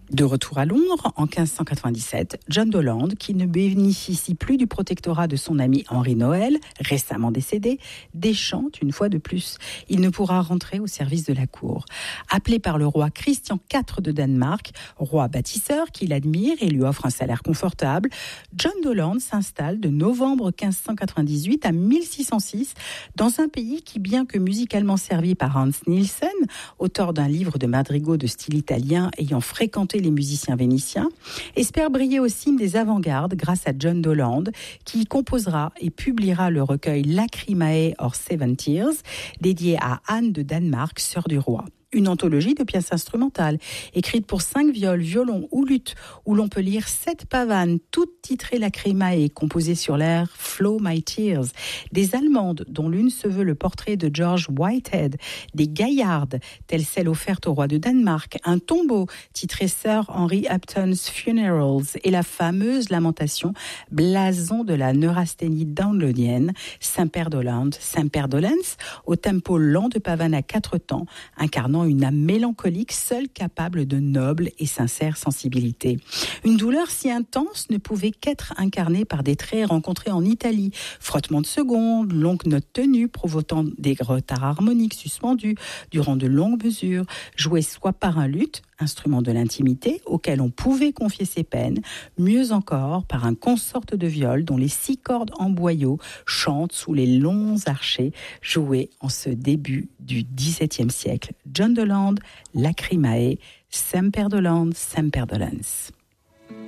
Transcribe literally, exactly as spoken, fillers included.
De retour à Londres, en quinze cent quatre-vingt-dix-sept, John Doland, qui ne bénéficie plus du protectorat de son ami Henri Noël, récemment décédé, déchante une fois de plus. Il ne pourra rentrer au service de la cour. Appelé par le roi Christian quatre de Danemark, roi bâtisseur qu'il admire et lui offre un salaire confortable, John Doland s'installe de novembre quinze cent quatre-vingt-dix-huit à mille six cent six dans un pays qui, bien que musicalement servi par Hans Nielsen, auteur d'un livre de madrigaux de style italien ayant fréquenté les musiciens vénitiens, espère briller au cime des avant-gardes grâce à John Doland, qui composera et publiera le recueil Lacrimae or Seven Tears, dédié à Anne de Danemark, sœur du roi. Une anthologie de pièces instrumentales, écrite pour cinq viols, violons ou luttes, où l'on peut lire sept pavanes, toutes titrées Lacrimae, composées sur l'air Flow My Tears, des Allemandes, dont l'une se veut le portrait de George Whitehead, des gaillardes, telles celles offertes au roi de Danemark, un tombeau, titré Sir Henry Upton's Funerals, et la fameuse lamentation, blason de la neurasthénie downloadienne, Saint-Père Doland, Saint-Père Dolens, au tempo lent de pavane à quatre temps, incarnant une âme mélancolique, seule capable de noble et sincère sensibilité. Une douleur si intense ne pouvait qu'être incarnée par des traits rencontrés en Italie. Frottement de secondes, longues notes tenues, provoquant des retards harmoniques suspendus durant de longues mesures, jouées soit par un luth, instrument de l'intimité, auquel on pouvait confier ses peines, mieux encore par un consorte de viol dont les six cordes en boyau chantent sous les longs archets, joués en ce début du dix-septième siècle. John Doland, Lacrimae, Saint-Père Doland, Saint-Père Dolens.